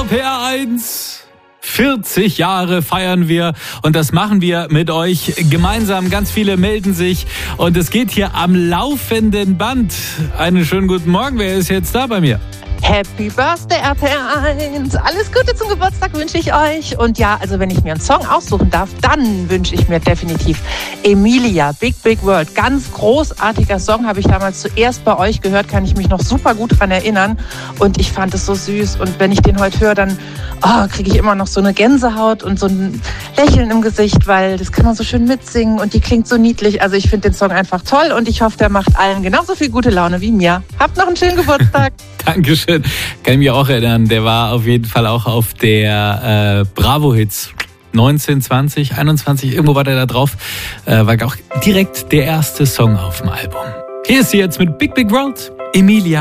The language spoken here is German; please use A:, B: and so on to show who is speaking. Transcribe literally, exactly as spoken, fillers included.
A: auf R eins. vierzig Jahre feiern wir und das machen wir mit euch gemeinsam. Ganz viele melden sich und es geht hier am laufenden Band. Einen schönen guten Morgen. Wer ist jetzt da bei mir?
B: Happy Birthday R T L eins. Alles Gute zum Geburtstag wünsche ich euch. Und ja, also wenn ich mir einen Song aussuchen darf, dann wünsche ich mir definitiv Emilia, Big Big World. Ganz großartiger Song, habe ich damals zuerst bei euch gehört, kann ich mich noch super gut dran erinnern. Und ich fand es so süß. Und wenn ich den heute höre, dann oh, kriege ich immer noch so eine Gänsehaut und so ein Lächeln im Gesicht, weil das kann man so schön mitsingen und die klingt so niedlich. Also ich finde den Song einfach toll und ich hoffe, der macht allen genauso viel gute Laune wie mir. Habt noch einen schönen Geburtstag.
A: Dankeschön. Kann ich mich auch erinnern. Der war auf jeden Fall auch auf der äh, Bravo-Hits neunzehn, zwanzig, einundzwanzig. Irgendwo war der da drauf. Äh, war auch direkt der erste Song auf dem Album. Hier ist sie jetzt mit Big Big World, Emilia.